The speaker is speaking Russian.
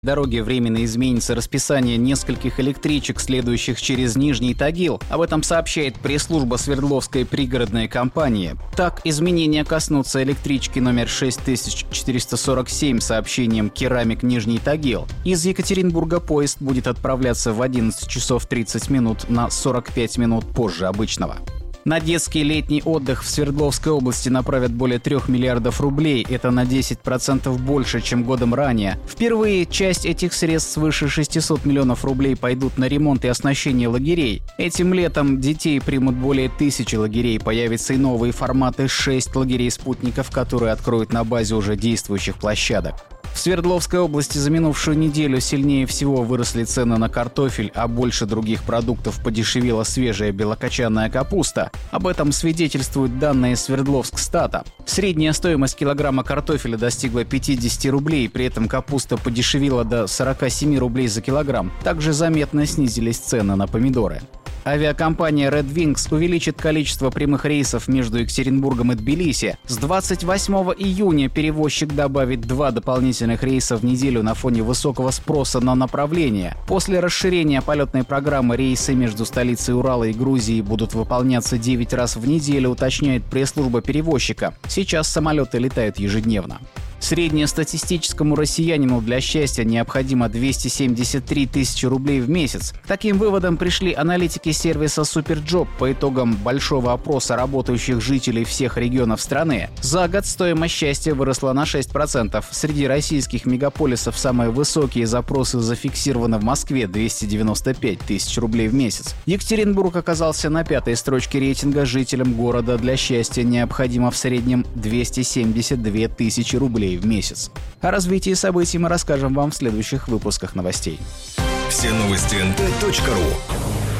Дороге временно изменится расписание нескольких электричек, следующих через Нижний Тагил. Об этом сообщает пресс-служба Свердловской пригородной компании. Так, изменения коснутся электрички номер 6447 с сообщением «Керамик Нижний Тагил». Из Екатеринбурга поезд будет отправляться в 11 часов 30 минут на 45 минут позже обычного. На детский летний отдых в Свердловской области направят более 3 миллиардов рублей. Это на 10% больше, чем годом ранее. Впервые часть этих средств свыше 600 миллионов рублей пойдут на ремонт и оснащение лагерей. Этим летом детей примут более 1000 лагерей. Появятся и новые форматы 6 лагерей-спутников, которые откроют на базе уже действующих площадок. В Свердловской области за минувшую неделю сильнее всего выросли цены на картофель, а больше других продуктов подешевела свежая белокочанная капуста. Об этом свидетельствуют данные Свердловскстата. Средняя стоимость килограмма картофеля достигла 50 рублей, при этом капуста подешевела до 47 рублей за килограмм. Также заметно снизились цены на помидоры. Авиакомпания Red Wings увеличит количество прямых рейсов между Екатеринбургом и Тбилиси. С 28 июня перевозчик добавит 2 дополнительных рейса в неделю на фоне высокого спроса на направление. После расширения полетной программы рейсы между столицей Урала и Грузией будут выполняться 9 раз в неделю, уточняет пресс-служба перевозчика. Сейчас самолеты летают ежедневно. Среднестатистическому россиянину для счастья необходимо 273 тысячи рублей в месяц. К таким выводам пришли аналитики сервиса Superjob по итогам большого опроса работающих жителей всех регионов страны. За год стоимость счастья выросла на 6%. Среди российских мегаполисов самые высокие запросы зафиксированы в Москве – 295 тысяч рублей в месяц. Екатеринбург оказался на 5-й строчке рейтинга. Жителям города для счастья необходимо в среднем 272 тысячи рублей в месяц. О развитии событий мы расскажем вам в следующих выпусках новостей. Все новости nt.ru.